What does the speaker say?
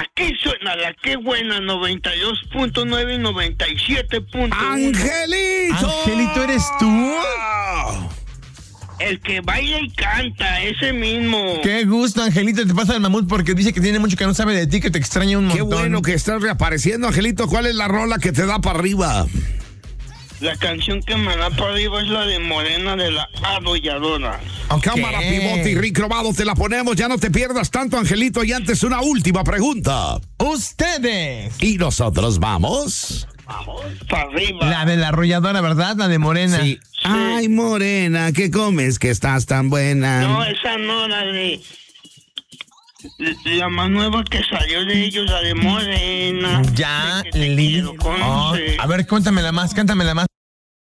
Aquí suena la que buena 92.9 y 97.1. ¡Angelito! ¿Angelito eres tú? El que baila y canta, ese mismo. Qué gusto, Angelito. Te pasa el mamut porque dice que tiene mucho que no sabe de ti, que te extraña un montón. Qué bueno que estás reapareciendo, Angelito. ¿Cuál es la rola que te da para arriba? La canción que me da para arriba es la de Morena de la Arrolladora. Okay. Cámara, pivote y Rick Robado, te la ponemos. Ya no te pierdas tanto, Angelito. Y antes una última pregunta. Ustedes. ¿Y nosotros vamos? Vamos para arriba. La de la arrolladora, ¿verdad? La de Morena. Sí. Ay, Morena, ¿qué comes que estás tan buena? No, esa no, la de... La más nueva que salió de ellos, la de Morena. Ya, De que te Lili. quiero conocer. A ver, cántamela más.